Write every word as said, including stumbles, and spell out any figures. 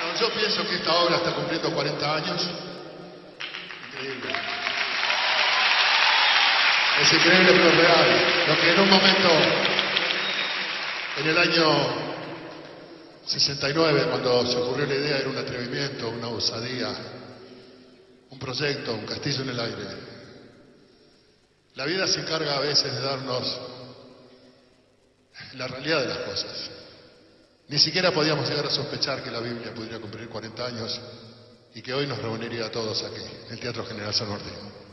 Bueno, yo pienso que esta obra está cumpliendo cuarenta años. Increíble. Es increíble, pero es real. Lo que en un momento, en el año sesenta y nueve, cuando se ocurrió la idea, era un atrevimiento, una osadía, un proyecto, un castillo en el aire. La vida se encarga a veces de darnos la realidad de las cosas. Ni siquiera podíamos llegar a sospechar que la Biblia podría cumplir cuarenta años y que hoy nos reuniría a todos aquí, en el Teatro General San Martín.